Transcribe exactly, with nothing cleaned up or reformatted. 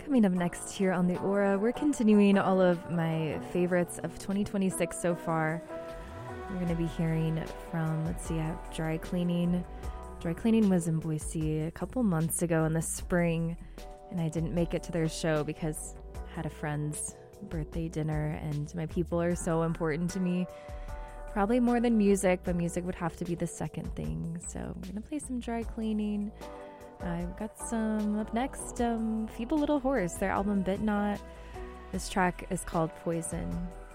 Coming up next here on The Aura, we're continuing all of my favorites of twenty twenty-six so far. We're going to be hearing from, let's see, I have Dry Cleaning. Dry Cleaning was in Boise a couple months ago in the spring, and I didn't make it to their show because I had a friend's birthday dinner, and my people are so important to me. Probably more than music, but music would have to be the second thing. So we're going to play some Dry Cleaning. I've got some up next, um, Feeble Little Horse, their album Bit Not. This track is called Poison.